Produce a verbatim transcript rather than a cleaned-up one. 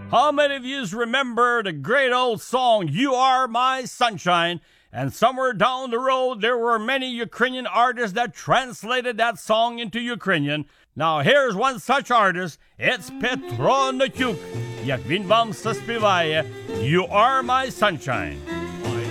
How many of you remember the great old song, You Are My Sunshine? And somewhere down the road, there were many Ukrainian artists that translated that song into Ukrainian. Now, here's one such artist. It's Петро Натюк. Як він вам заспіває You Are My Sunshine.